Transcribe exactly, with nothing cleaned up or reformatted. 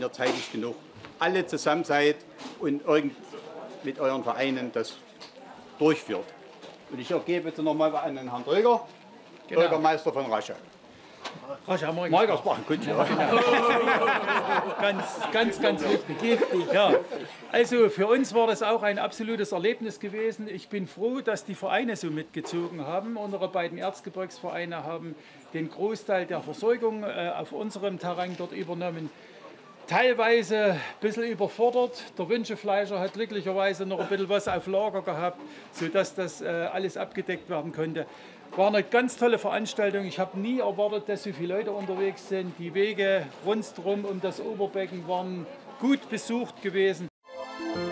ihr zeitig genug alle zusammen seid und irgend mit euren Vereinen das durchführt. Und ich übergebe jetzt nochmal an den Herrn Dröger, genau. Bürgermeister von Rasche. Rasche haben wir Malgersbach, gut, ja. Ganz, ganz, ganz wichtig. Ja. Also für uns war das auch ein absolutes Erlebnis gewesen. Ich bin froh, dass die Vereine so mitgezogen haben. Unsere beiden Erzgebirgsvereine haben den Großteil der Versorgung äh, auf unserem Terrain dort übernommen. Teilweise ein bisschen überfordert. Der Wünschefleischer hat glücklicherweise noch ein bisschen was auf Lager gehabt, sodass das äh, alles abgedeckt werden konnte. War eine ganz tolle Veranstaltung. Ich habe nie erwartet, dass so viele Leute unterwegs sind. Die Wege rundherum um das Oberbecken waren gut besucht gewesen.